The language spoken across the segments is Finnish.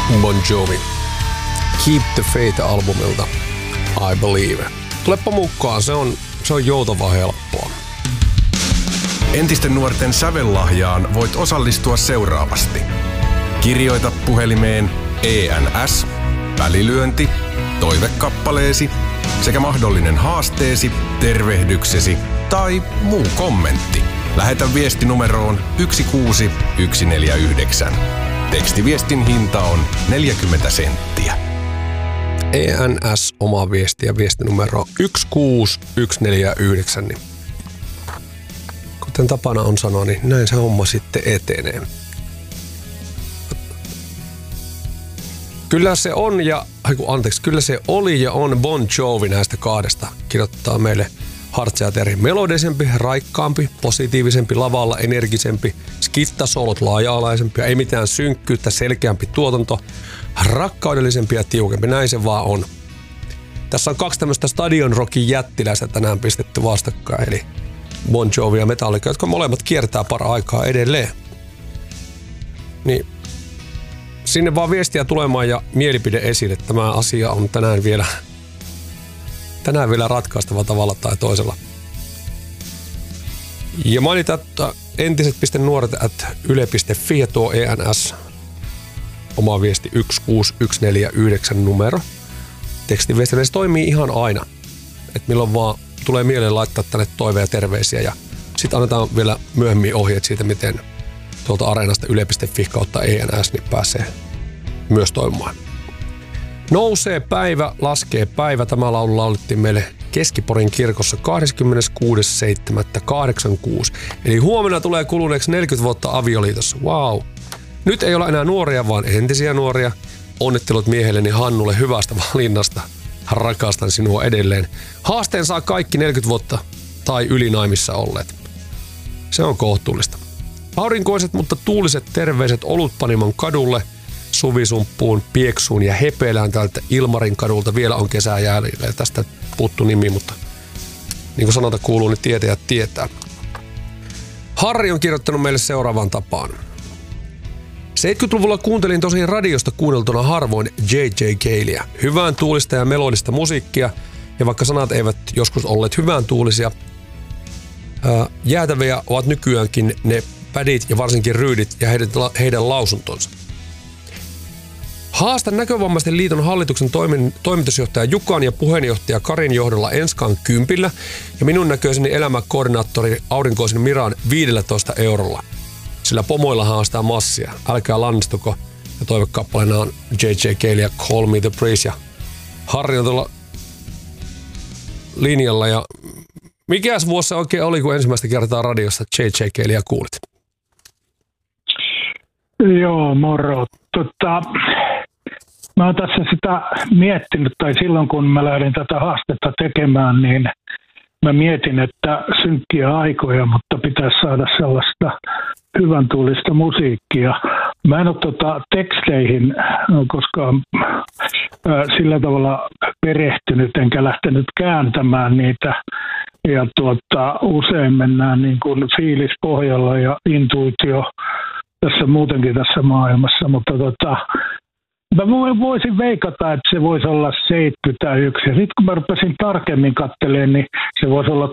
Bon Jovi. Keep the Faith-albumilta I Believe. Tulepa mukaan, se on joutava helppoa. Entisten nuorten sävellahjaan voit osallistua seuraavasti. Kirjoita puhelimeen ENS, välilyönti, toivekappaleesi sekä mahdollinen haasteesi, tervehdyksesi tai muu kommentti. Lähetä viesti numeroon 16149. Tekstiviestin hinta on 40 senttiä. ENS oma viesti ja viestinumero 16149. Niin kuten tapana on sanoa, niin näin se homma sitten etenee. Kyllä se on kyllä se oli ja on Bon Jovi näistä kahdesta. Kirjoittaa meille Hartseateri. Melodisempi, raikkaampi, positiivisempi, lavalla energisempi, skittasolot laaja-alaisempi, ei mitään synkkyyttä, selkeämpi tuotanto, rakkaudellisempi ja tiukempi. Näin se vaan on. Tässä on kaksi tämmöistä Stadion Rockin jättiläistä tänään pistetty vastakkain, eli Bon Jovi ja Metallica, jotka molemmat kiertää paraikaa edelleen. Niin sinne vaan viestiä tulemaan ja mielipide esille. Tämä asia on tänään vielä ratkaistava tavalla tai toisella. Ja mainita, että entiset.nuoret@yle.fi ja tuo ENS oma viesti 16149 numero. Tekstiviestinä se toimii ihan aina. Et milloin vaan tulee mieleen laittaa tänne toiveja ja terveisiä ja sitten annetaan vielä myöhemmin ohjeet siitä, miten tuolta areenasta yle.fi kautta ENS niin pääsee myös toimimaan. Nousee päivä, laskee päivä. Tämä laulu laulettiin meille Keski-Porin kirkossa 26.7.86. Eli huomenna tulee kuluneeksi 40 vuotta avioliitossa. Wow. Nyt ei olla enää nuoria, vaan entisiä nuoria. Onnittelut miehelleni Hannulle hyvästä valinnasta. Rakastan sinua edelleen. Haasteen saa kaikki 40 vuotta tai yli naimissa olleet. Se on kohtuullista. Aurinkoiset, mutta tuuliset terveiset Olutpanimon kadulle, Suvisumppuun, Pieksuun ja Hepelään täältä Ilmarin kadulta. Vielä on kesää jäljellä ja tästä puuttuu nimi, mutta niin kuin sanota kuuluu, niin tietäjät tietää. Harri on kirjoittanut meille seuraavaan tapaan. 70-luvulla kuuntelin tosi radiosta kuunneltuna harvoin J.J. Caleä. Hyvään tuulista ja melodista musiikkia, ja vaikka sanat eivät joskus olleet hyvään tuulisia, jäätäviä ovat nykyäänkin ne pädit ja varsinkin ryydit ja heidän lausuntonsa. Haastan Näkövammaisten liiton hallituksen toimitusjohtaja Jukan ja puheenjohtaja Karin johdolla Enskan 10 ja minun näköiseni elämäkoordinaattori Aurinkoisen Miran 15 €. Sillä pomoilla haastaa massia. Älkää lannistuko. Ja toivekappaleena on J.J. Cale ja Call Me The Breeze. Ja Harri on tuolla linjalla. Ja mikäs vuosi se oikein oli, kun ensimmäistä kertaa radiossa J.J. Calea kuulit? Joo, moro. Mä oon tässä sitä miettinyt, tai silloin kun mä lähdin tätä haastetta tekemään, niin mä mietin, että synkkiä aikoja, mutta pitäisi saada sellaista hyvän tuulista musiikkia. Mä en ole teksteihin koskaan sillä tavalla perehtynyt, enkä lähtenyt kääntämään niitä. Ja usein mennään niin kuin fiilispohjalla ja intuitio tässä muutenkin tässä maailmassa, mutta mä voisin veikata, että se voisi olla 71. Ja sitten kun mä rupesin tarkemmin katselemaan, niin se voisi olla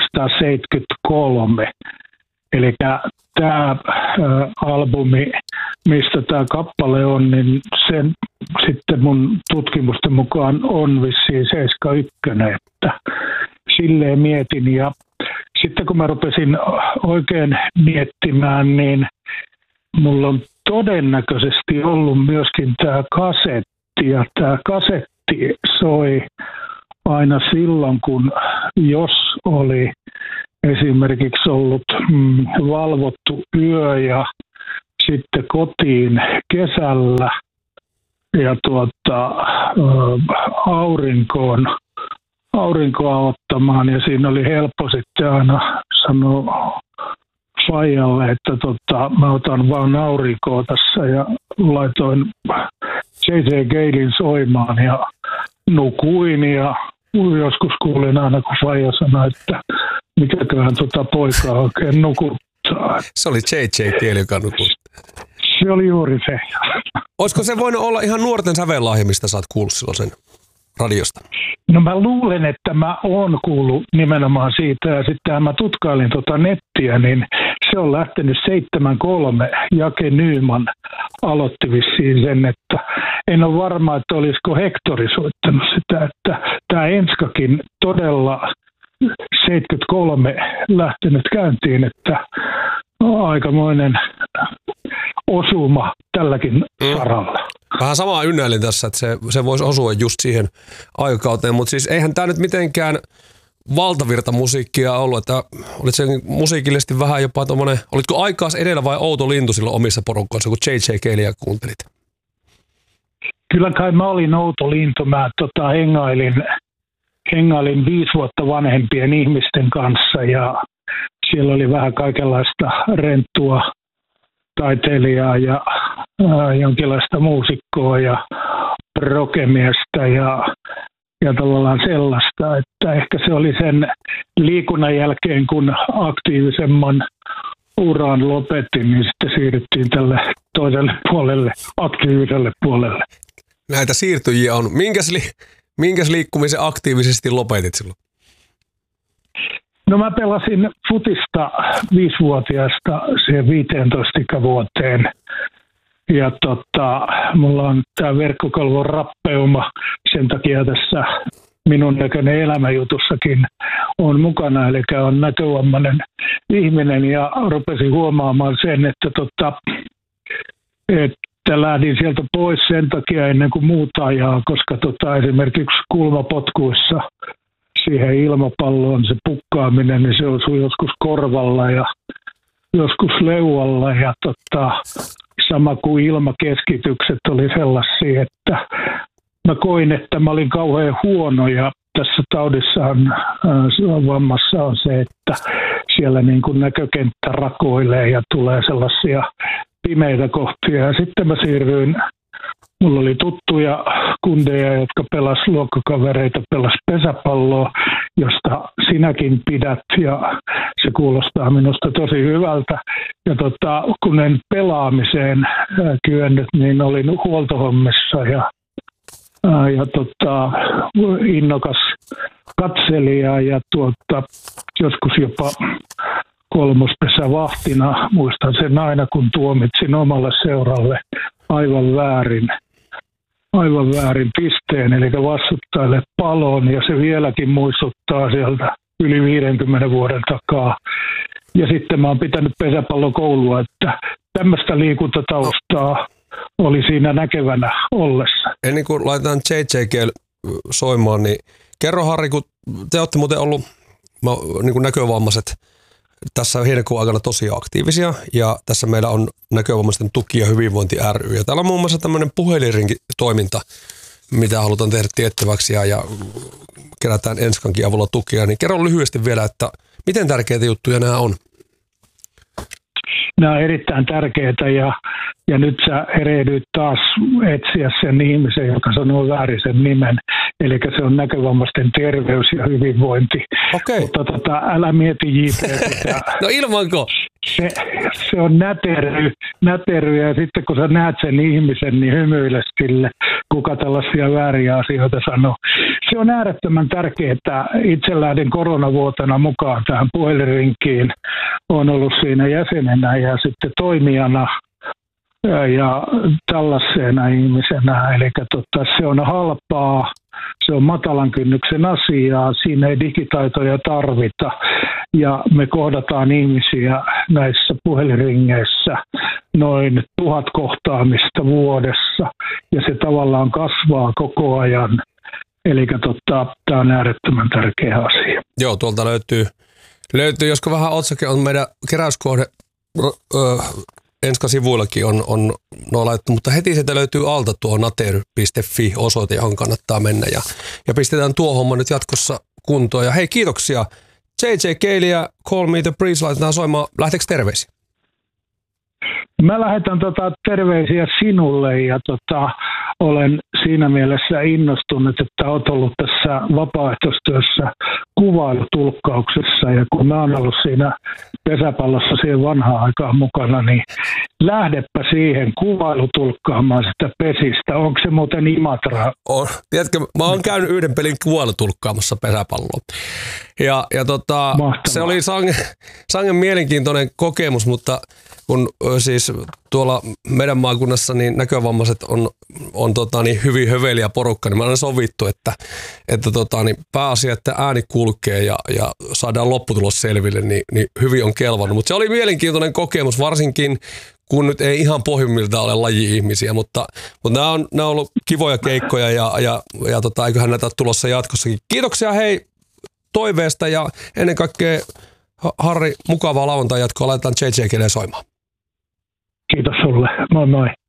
1973. Eli tämä albumi, mistä tämä kappale on, niin sen sitten mun tutkimusten mukaan on vissiin 71. Että silleen mietin. Ja sitten kun mä rupesin oikein miettimään, niin mulla on todennäköisesti ollut myöskin tämä kasetti, ja tämä kasetti soi aina silloin, kun jos oli esimerkiksi ollut valvottu yö ja sitten kotiin kesällä ja aurinkoa ottamaan, ja siinä oli helppo sitten aina sanoa faijalle, että mä otan vaan aurinkoa tässä, ja laitoin J.J. Calein soimaan ja nukuin, ja joskus kuulin aina, kun faija sanoi, että mikäköhän poikaa oikein nukuttaa. Se oli J.J. Cale, joka nukutti. Se oli juuri se. Olisiko se voinut olla ihan nuorten sävellahja, mistä sä oot kuullut silloin sen radiosta? No mä luulen, että mä oon kuullut nimenomaan siitä ja sitten mä tutkailin nettiä, niin se on lähtenyt 73. Jake Nyman aloitti vissiin sen, että en ole varma, että olisiko Hektori soittanut sitä, että tämä Enskakin todella 73 lähtenyt käyntiin, että aikamoinen osuma tälläkin saralla. Vähän samaa ynnäilin tässä, että se voisi osua just siihen aikakauteen, mutta siis eihän tämä nyt mitenkään valtavirtamusiikkia ollut, että olit se musiikillisesti vähän jopa tommonen, olitko aikaas edellä vai outo lintu silloin omissa porukkoissa, kun J.J. Caleä kuuntelit? Kyllä kai mä olin outo lintu, mä hengailin 5 vuotta vanhempien ihmisten kanssa ja siellä oli vähän kaikenlaista renttua taiteilijaa ja jonkinlaista muusikkoa ja rockemiestä ja tavallaan sellaista, että ehkä se oli sen liikunnan jälkeen, kun aktiivisemman uran lopetin, niin sitten siirryttiin tälle toiselle puolelle, aktiiviselle puolelle. Näitä siirtyjiä on. Minkäs liikkumisen aktiivisesti lopetit silloin? No mä pelasin futista 5-vuotiaasta siihen 15 ikävuoteen. Ja mulla on tää verkkokalvon rappeuma, sen takia tässä minun näköinen elämäjutussakin on mukana, eli on näkövammainen ihminen ja rupesin huomaamaan sen, että lähdin sieltä pois sen takia ennen kuin muuta ajaa, koska esimerkiksi kulmapotkuissa siihen ilmapalloon se pukkaaminen, niin se osui joskus korvalla ja joskus leualla ja sama kuin ilmakeskitykset oli sellaisia, että mä koin, että mä olin kauhean huono ja tässä taudissaan vammassa on se, että siellä niin kuin näkökenttä rakoilee ja tulee sellaisia pimeitä kohtia. Ja sitten mä siirryin, mulla oli tuttuja kundeja, jotka luokkakavereita pelas pesäpalloa, josta sinäkin pidät ja se kuulostaa minusta tosi hyvältä. Ja kun en pelaamiseen kyennyt, niin olin huoltohommissa ja innokas katselija ja joskus jopa kolmospesävahtina. Muistan sen aina, kun tuomitsin omalle seuralle aivan väärin pisteen, eli vastuttajalle palon, ja se vieläkin muistuttaa sieltä yli 50 vuoden takaa. Ja sitten mä oon pitänyt pesäpallokoulua, että tämmöistä liikuntataustaa oli siinä näkevänä ollessa. Ennen kuin laitetaan JJG soimaan, niin kerro Harri, kun te olette muuten ollut niin kuin näkövammaiset tässä heinäkuun aikana tosi aktiivisia, ja tässä meillä on näkövammaisten tuki ja hyvinvointi ry. Ja täällä on muun muassa tämmöinen puhelinrinki-toiminta, mitä halutaan tehdä tiettäväksi ja kerätään Enskankin avulla tukia. Niin kerro lyhyesti vielä, että miten tärkeitä juttuja nämä on? Nämä on erittäin tärkeitä ja nyt sä erehdyit taas etsiä sen ihmisen, joka sanoo väärin sen nimen. Eli se on näkövammaisten terveys ja hyvinvointi. Okei. Mutta älä mieti JP. No ilmanko? Se on nätery ja sitten kun sä näet sen ihmisen, niin hymyile sille, kuka tällaisia vääriä asioita sanoo. Se on äärettömän tärkeää. Itse lähdin koronavuotena mukaan tähän puhelinrinkiin. Olen ollut siinä jäsenenä ja sitten toimijana ja tällaisena ihmisenä. Eli se on halpaa, se on matalan kynnyksen asiaa, siinä ei digitaitoja tarvita. Ja me kohdataan ihmisiä näissä puhelinringeissä noin 1000 kohtaamista vuodessa. Ja se tavallaan kasvaa koko ajan. Eli tämä on äärettömän tärkeä asia. Joo, tuolta löytyy, josko vähän otsake on meidän keräyskohde Enska-sivuillakin on laittu, mutta heti sieltä löytyy alta tuo natery.fi osoite, johon kannattaa mennä ja pistetään tuo homma nyt jatkossa kuntoon. Ja hei, kiitoksia. JJ Cale ja Call Me The Breeze laitetaan soimaan. Lähteekö terveisiä? Mä lähetän terveisiä sinulle ja olen siinä mielessä innostunut, että olet ollut tässä vapaaehtoistyössä kuvailutulkkauksessa, ja kun mä oon ollut siinä pesäpallossa siihen vanhaan aikaan mukana, niin lähdepä siihen kuvailutulkkaamaan sitä pesistä. Onko se muuten Imatra? On. Tiedätkö, mä oon käynyt yhden pelin kuvailutulkkaamassa pesäpalloa. Ja se oli sangen mielenkiintoinen kokemus, mutta kun siis tuolla meidän maakunnassa niin näkövammaiset on hyvin höveliä porukka, niin mä olen sovittu, että pääasia, että ääni kulkee ja saadaan lopputulos selville, niin hyvin on kelvannut. Mutta se oli mielenkiintoinen kokemus, varsinkin kun nyt ei ihan pohjimmiltaan ole laji-ihmisiä, mutta nämä on ollut kivoja keikkoja ja eiköhän näitä tulossa jatkossakin. Kiitoksia hei toiveesta ja ennen kaikkea Harri, mukavaa lauantai jatkoa. Laitetaan JJ Kele soimaan. Kiitos sulle. Moi moi.